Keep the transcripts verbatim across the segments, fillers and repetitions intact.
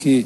que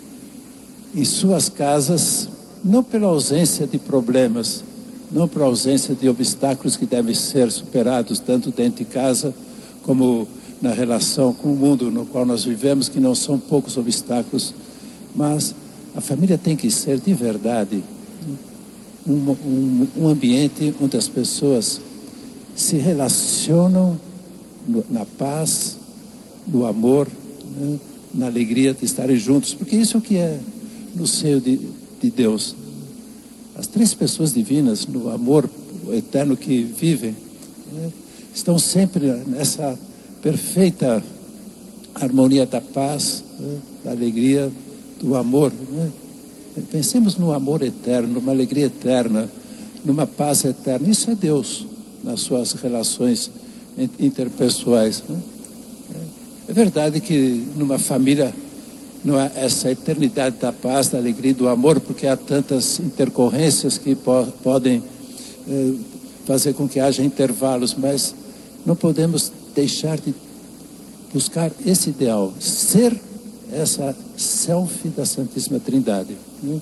em suas casas, não pela ausência de problemas, não pela ausência de obstáculos que devem ser superados, tanto dentro de casa como na relação com o mundo no qual nós vivemos, que não são poucos obstáculos, mas a família tem que ser de verdade um, um, um ambiente onde as pessoas se relacionam no, na paz, no amor, né, na alegria de estarem juntos, porque isso é o que é no seio de, de Deus. As três pessoas divinas, no amor eterno que vivem, né, estão sempre nessa perfeita harmonia da paz, né, da alegria, do amor. Né? Pensemos no amor eterno, numa alegria eterna, numa paz eterna. Isso é Deus nas suas relações interpessoais. Né? É verdade que numa família não há essa eternidade da paz, da alegria e do amor, porque há tantas intercorrências que po podem eh, fazer com que haja intervalos, mas não podemos deixar de buscar esse ideal, ser essa selfie da Santíssima Trindade. Né?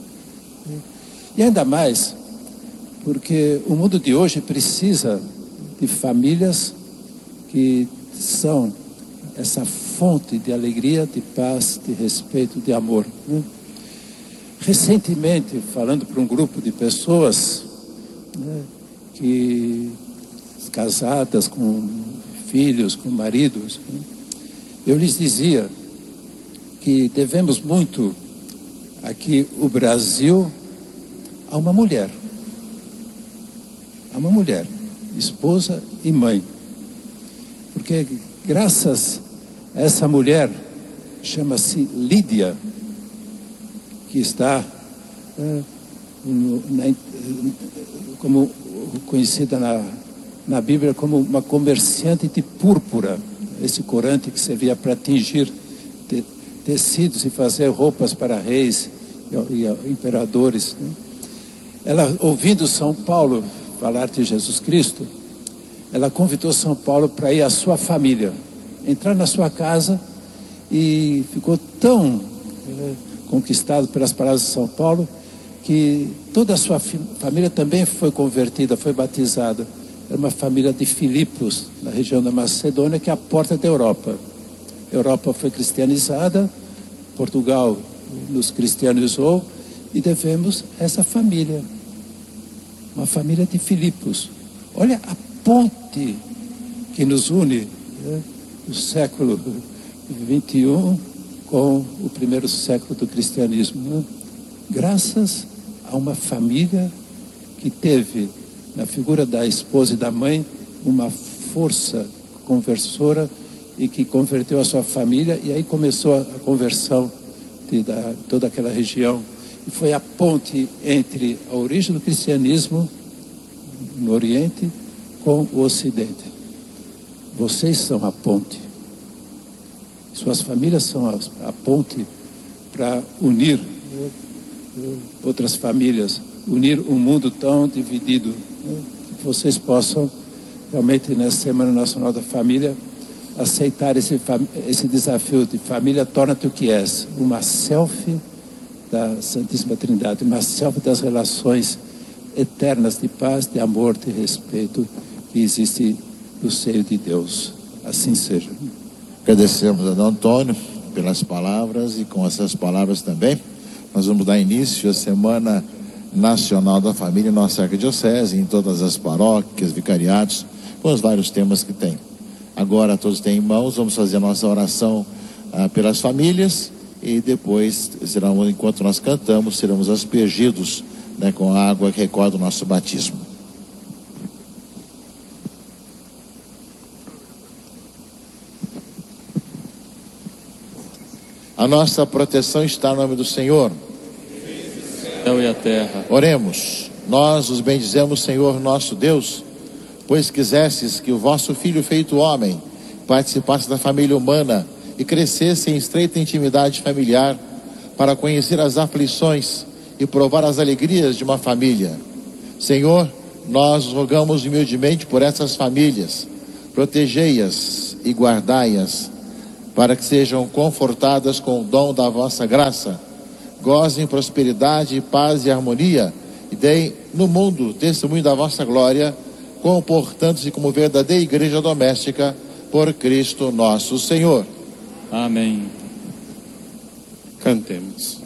E ainda mais, porque o mundo de hoje precisa de famílias que são essa fonte de alegria, de paz, de respeito, de amor. Né? Recentemente, falando para um grupo de pessoas, né, que casadas com filhos, com maridos, né, eu lhes dizia que devemos muito aqui o Brasil a uma mulher, a uma mulher, esposa e mãe, porque graças a essa mulher, chama-se Lídia, que está é, no, na, como conhecida na, na Bíblia como uma comerciante de púrpura, esse corante que servia para tingir te, tecidos e fazer roupas para reis e, e imperadores. Né? Ela, ouvindo São Paulo falar de Jesus Cristo, ela convidou São Paulo para ir à sua família, entrar na sua casa, e ficou tão é, conquistado pelas palavras de São Paulo, que toda a sua família também foi convertida, foi batizada. Era uma família de Filipos, na região da Macedônia, que é a porta da Europa. A Europa foi cristianizada, Portugal nos cristianizou, e devemos essa família, uma família de Filipos. Olha a ponte que nos une, né, o século vinte e um com o primeiro século do cristianismo, né? Graças a uma família que teve na figura da esposa e da mãe uma força conversora e que converteu a sua família, e aí começou a conversão de da, toda aquela região, e foi a ponte entre a origem do cristianismo no Oriente com o Ocidente. Vocês são a ponte. Suas famílias são a, a ponte para unir né, outras famílias, unir um mundo tão dividido. Né, que vocês possam, realmente, nessa Semana Nacional da Família, aceitar esse, esse desafio de família. Torna-te o que és, uma selfie da Santíssima Trindade, uma selfie das relações eternas de paz, de amor, de respeito que existe no seio de Deus. Assim seja. Agradecemos a Dom Antônio pelas palavras, e com essas palavras também nós vamos dar início à Semana Nacional da Família em nossa arquidiocese, em todas as paróquias, vicariatos, com os vários temas que tem. Agora todos têm em mãos, vamos fazer a nossa oração ah, pelas famílias, e depois, será, enquanto nós cantamos, seremos aspergidos, né, com a água que recorda o nosso batismo. A nossa proteção está no nome do Senhor. Céu e a terra. Oremos. Nós os bendizemos, Senhor nosso Deus, pois quisestes que o vosso Filho feito homem participasse da família humana e crescesse em estreita intimidade familiar, para conhecer as aflições e provar as alegrias de uma família. Senhor, nós rogamos humildemente por essas famílias. Protegei-as e guardai-as para que sejam confortadas com o dom da vossa graça, gozem prosperidade, paz e harmonia, e deem no mundo testemunho da vossa glória, comportando-se como verdadeira igreja doméstica, por Cristo nosso Senhor. Amém. Cantemos.